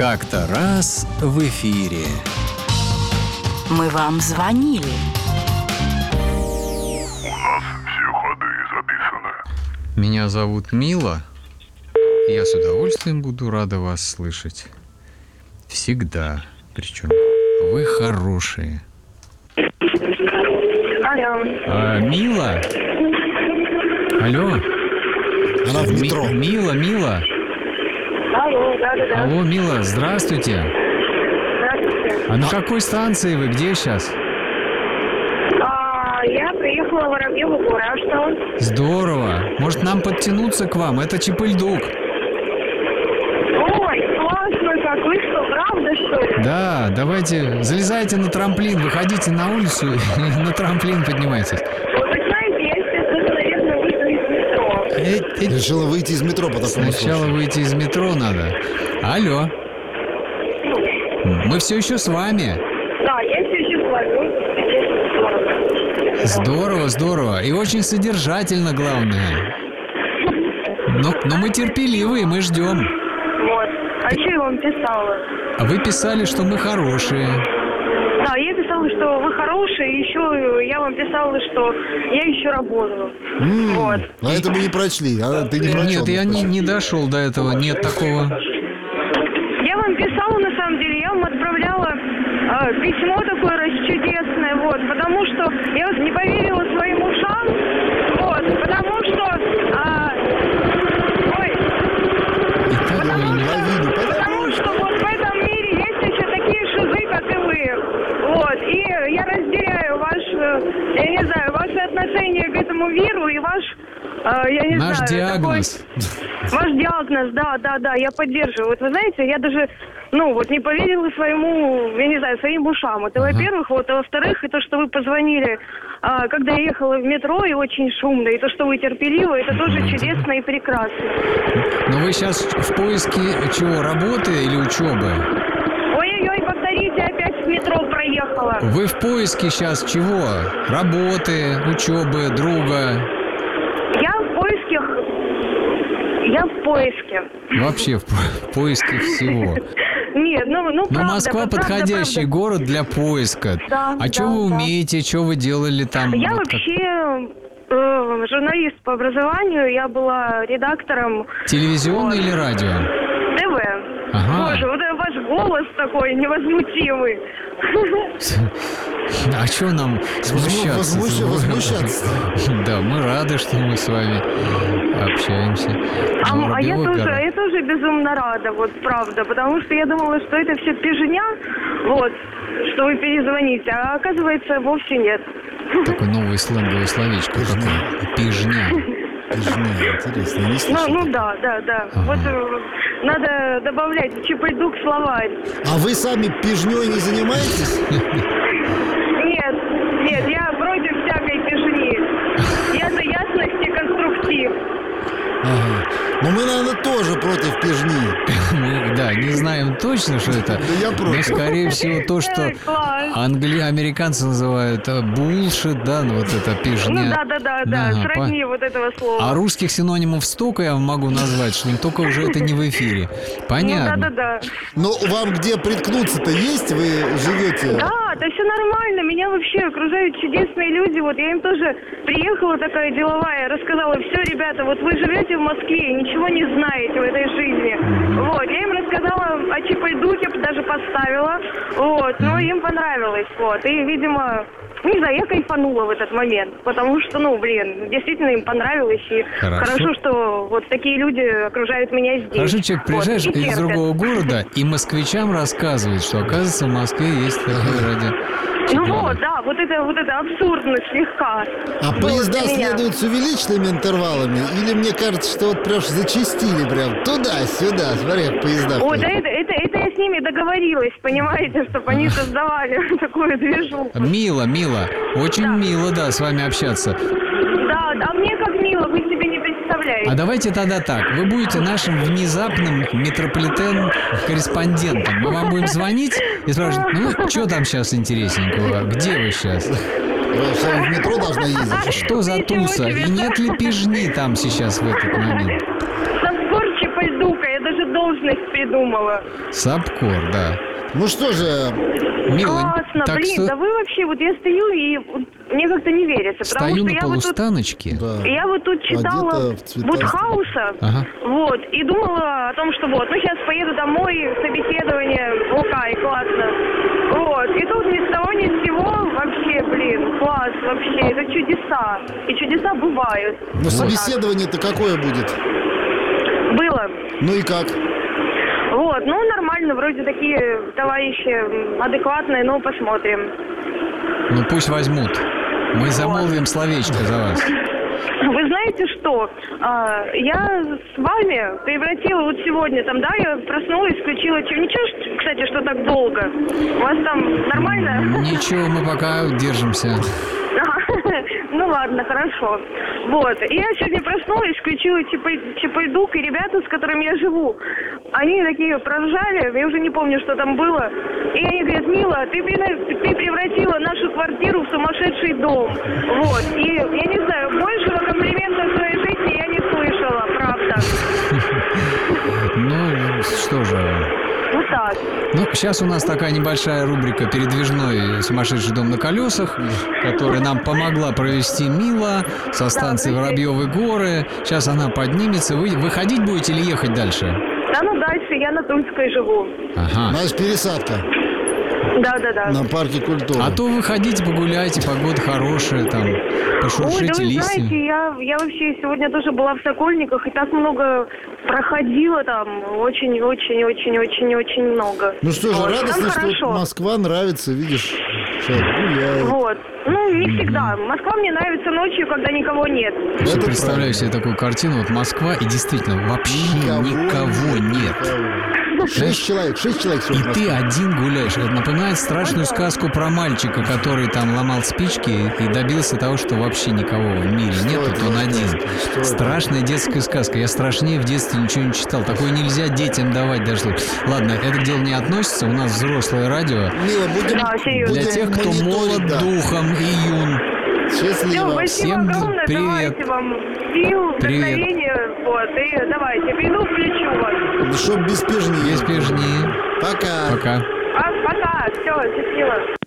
Как-то раз в эфире. Мы вам звонили. У нас все ходы записаны. Меня зовут Мила. Я с удовольствием буду рада вас слышать. Всегда. Причем вы хорошие. Алло. Мила? Алло? Она в метро. Мила? Алло, да. Алло, Мила, здравствуйте. Здравствуйте. А на какой станции вы? Где сейчас? Я приехала в Воробьевы Горы, а что? Здорово. Может, нам подтянуться к вам? Это Чип-и-Ль-Дук. Ой, классно как. Вы что, правда, что ли? Да, давайте, залезайте на трамплин, выходите на улицу и на трамплин поднимайтесь. Вы знаете, я сейчас даже, наверное, выйду из метро. Решила выйти из метро по такому Сначала случаю. выйти из метро надо. Алло. Мы все еще с вами. Да, я все еще говорю. Здорово. И очень содержательно, главное. Но мы терпеливые, мы ждем. Вот. А что я вам писала? А вы писали, что мы хорошие. Да, я писала, что вы хорошие, еще я вам писала, что я еще работаю. Вот. А это мы не прочли. А ты не прочел. Нет, я не дошел до этого, нет такого. Я вам писала, на самом деле, я вам отправляла письмо такое расчудесное, вот, потому что я вот не поверила своим ушам, вот, потому что, потому что вот в этом мире есть еще такие шизы, как и вы, вот, и я разделяю я не знаю, ваше отношение к этому миру и я не Наш знаю, диагноз. Ваш диагноз, да, я поддерживаю. Вот вы знаете, я даже, не поверила своим ушам. Это, во-первых, а во-вторых, и то, что вы позвонили, когда я ехала в метро, и очень шумно, и то, что вы терпеливы, это тоже чудесно и прекрасно. Но вы сейчас в поиске чего, работы или учебы? Ой-ой-ой, повторите, опять в метро проехала. Вы в поиске сейчас чего? Работы, учебы, друга? Я в поиске. Вообще в поиске всего. Нет, Но правда. Москва подходящий город для поиска. Да, а что вы умеете, что вы делали там? Я вообще журналист по образованию, я была редактором. Телевизионный или радио? ТВ. Ага. Боже, вот это ваш голос такой невозмутимый. А что нам смущаться? Возмущаться. Да, мы рады, что мы с вами общаемся. А я тоже безумно рада, вот правда, потому что я думала, что это все пижня, вот, что вы перезвоните, а оказывается вовсе нет. Такое новое сленговое словечко. Пижня. Интересно, не слышал. Да. Ага. Вот надо добавлять Чип-и-Ль-Дук в словарь. А вы сами пижней не занимаетесь? Нет, я против всякой пижни. Я за ясность и конструктив. Ага. Но мы, наверное, тоже против пижни. Мы, не знаем точно, что это. Да я против. Но, скорее всего, то, что американцы называют bullshit, вот это пижня. Да, сродни вот этого слова. А русских синонимов столько я могу назвать, что только уже это не в эфире. Понятно. Да. Но вам где приткнуться-то есть? Вы живете? Да все нормально. Меня вообще окружают чудесные люди. Вот я им тоже приехала такая деловая, рассказала: все, ребята, вот вы живете в Москве, ничего не знаете в этой жизни. Вот, я им рассказала о Чип-и-Ль-Дуке, даже поставила. Вот, но им понравилось. Вот, и, видимо, не знаю, я кайфанула в этот момент, потому что, действительно им понравилось, и хорошо, что вот такие люди окружают меня здесь. Хорошо, человек приезжаешь и из другого города, и москвичам рассказывает, что, оказывается, в Москве есть такое радио. Вот это абсурдно слегка. А поезда для меня. следуют с увеличенными интервалами? Или мне кажется, что вот прям зачастили прям туда-сюда? Смотри, как поезда. Ой, да это я с ними договорилась, понимаете, чтобы они создавали такую движуху. Мило. Очень мило, с вами общаться. Да, мне как мило, вы себе не представляете. А давайте тогда так. Вы будете нашим внезапным метрополитен-корреспондентом. Мы вам будем звонить и спрашивать: что там сейчас интересненького? Где вы сейчас? Вы в метро должна ездить. Что за туса? И нет ли пижни там сейчас в этот момент? Со скор Чип-и-Ль-Дука, я даже должен должность придумала. Сапкор, да. Ну что же, Мила, Классно, так блин, что да вы вообще, вот я стою и вот мне как-то не верится, потому стою что на полустаночке. да. я вот тут читала Одета в цвета Вудхауса, Ага. вот, и думала о том, что вот, ну сейчас поеду домой, собеседование, и классно, вот, и тут ни с того ни с сего, вообще, блин, класс, вообще, это чудеса, и чудеса бывают. ну собеседование-то какое будет? Было. Ну и как? Вот, ну нормально, вроде такие товарищи адекватные, но посмотрим. Ну пусть возьмут. Мы замолвим словечко за вас. Вы знаете что? Я с вами превратила вот сегодня, там, да, я проснулась, включила... Ничего, кстати, что так долго? У вас там нормально? Ничего, мы пока держимся. Ну ладно, хорошо. Вот. И я сегодня проснулась, включила Чапайдук, и ребята, с которыми я живу, они такие проржали, я уже не помню, что там было. И они говорят: Мила, ты превратила нашу квартиру в сумасшедший дом. Вот. И я не знаю, большего комплимента в своей жизни я не слышала, правда. Ну, что же. Вот так. Ну, сейчас у нас такая небольшая рубрика «Передвижной сумасшедший дом на колесах», которая нам помогла провести Мила со станции Воробьевы горы. Сейчас она поднимется. Вы выходить будете или ехать дальше? Да, ну дальше, я на Тульской живу. Ага. Значит, пересадка Да. на парке культуры. А то выходите, погуляйте, погода хорошая, там, Ой, да пошуршите вы листьями. знаете, я вообще сегодня тоже была в Сокольниках и так много проходила там, очень много. Ну что же, Вот, радостно, там что хорошо. Москва нравится, видишь, сейчас гуляет. Вот. Ну, не всегда. Москва мне нравится ночью, когда никого нет. Все Это представляю правильно. себе такую картину, вот Москва, и действительно вообще никого нет. 6 человек всего в И Москве. ты один гуляешь. Это напоминает страшную сказку про мальчика, который там ломал спички и добился того, что вообще никого в мире нет, это вот он за один. сказка? Что это? Страшная детская сказка. Я страшнее в детстве ничего не читал. Такое нельзя детям давать даже. Ладно, это к делу не относится. У нас взрослое радио. Мила, будем, Да, серьезно. Для тех, кто мониторить, молод да. духом и юн. Все, Счастливо. спасибо Всем огромное. привет. Давайте вам сил, Привет. вдохновения. Вот, и давайте, приду, включу вас. Чтоб без пижни. Без пижни. Пока. Пока. Пока, все, счастливо.